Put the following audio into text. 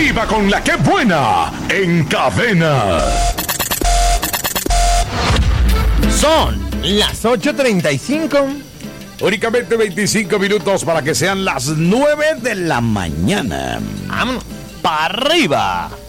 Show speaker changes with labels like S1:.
S1: arriba con la que buena en Cadena.
S2: Son las 8:35.
S1: Únicamente 25 minutos para que sean las 9 de la mañana.
S2: Vámonos para arriba.